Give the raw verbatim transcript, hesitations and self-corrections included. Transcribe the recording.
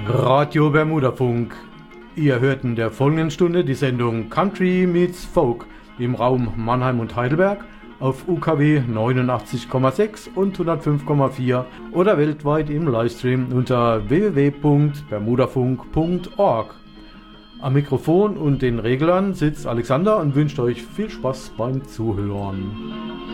Radio Bermudafunk. Ihr hört in der folgenden Stunde die Sendung Country Meets Folk im Raum Mannheim und Heidelberg auf U K W neunundachtzig Komma sechs und hundertfünf Komma vier oder weltweit im Livestream unter w w w punkt bermudafunk punkt org. Am Mikrofon und den Reglern sitzt Alexander und wünscht euch viel Spaß beim Zuhören.